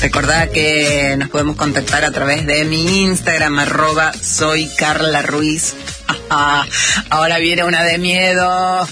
Recordá que nos podemos contactar a través de mi Instagram, @soycarlaruiz. Ahora viene una de miedo.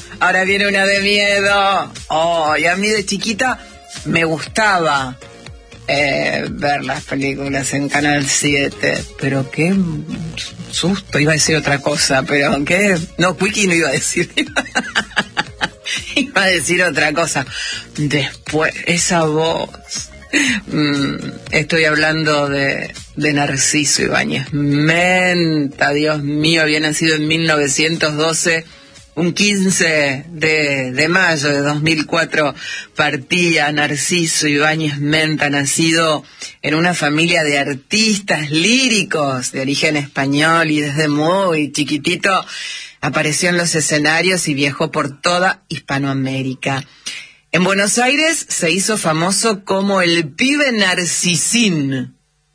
Oh, y a mí de chiquita me gustaba ver las películas en Canal 7, pero qué susto, iba a decir otra cosa, pero qué, no, Quickie no iba a decir, iba a decir otra cosa. Después, esa voz, estoy hablando de Narciso Ibáñez Menta, Dios mío, había nacido en 1912, un 15 de mayo de 2004 partía Narciso Ibáñez Menta, nacido en una familia de artistas líricos de origen español, y desde muy chiquitito apareció en los escenarios y viajó por toda Hispanoamérica. En Buenos Aires se hizo famoso como el pibe Narcisín.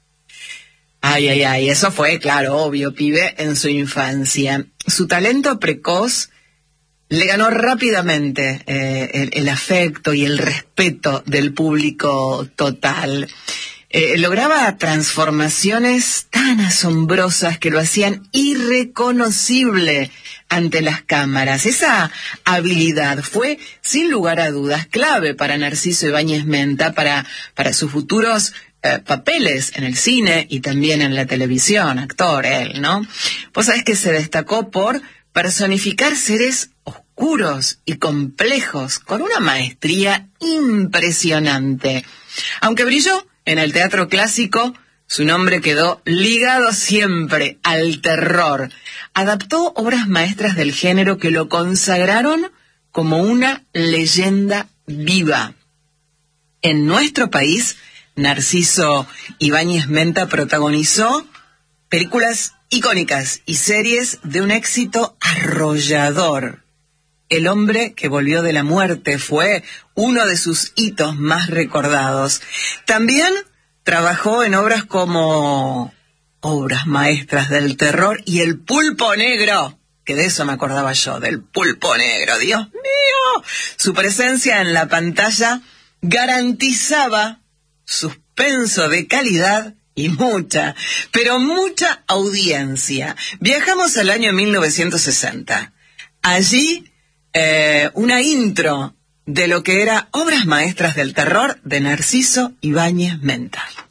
Ay, eso fue, claro, obvio, pibe en su infancia. Su talento precoz le ganó rápidamente el afecto y el respeto del público total. Lograba transformaciones tan asombrosas que lo hacían irreconocible ante las cámaras. Esa habilidad fue, sin lugar a dudas, clave para Narciso Ibáñez Menta, para sus futuros papeles en el cine y también en la televisión. Actor él, ¿no? Vos sabés que se destacó por personificar seres oscuros y complejos con una maestría impresionante. Aunque brilló en el teatro clásico, su nombre quedó ligado siempre al terror. Adaptó obras maestras del género que lo consagraron como una leyenda viva. En nuestro país, Narciso Ibáñez Menta protagonizó películas icónicas y series de un éxito arrollador. El hombre que volvió de la muerte fue uno de sus hitos más recordados. También trabajó en obras como Obras Maestras del Terror y El Pulpo Negro, que de eso me acordaba yo, del Pulpo Negro, Dios mío. Su presencia en la pantalla garantizaba suspenso de calidad y mucha, pero mucha audiencia. Viajamos al año 1960. Allí, una intro de lo que era Obras Maestras del Terror de Narciso Ibáñez Menta.